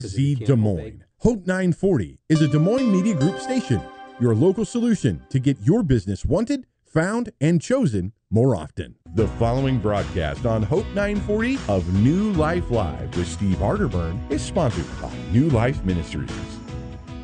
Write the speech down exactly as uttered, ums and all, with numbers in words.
Z Des Moines. Hope nine forty is a Des Moines Media Group station, your local solution to get your business wanted, found, and chosen more often. The following broadcast on Hope nine forty of New Life Live with Steve Arterburn is sponsored by New Life Ministries.